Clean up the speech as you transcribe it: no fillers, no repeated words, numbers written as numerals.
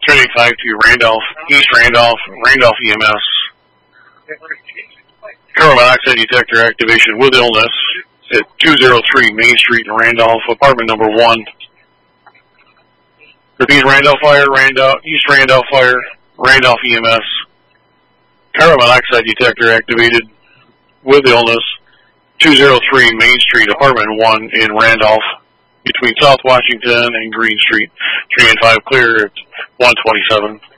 385 to Randolph, East Randolph, Randolph EMS. Carbon monoxide detector activation with illness at 203 Main Street in Randolph, apartment number 1. Repeat, Randolph Fire, East Randolph Fire, Randolph EMS. Carbon monoxide detector activated with illness, 203 Main Street, apartment 1 in Randolph, between South Washington and Green Street. 3 and 5 clear at 127.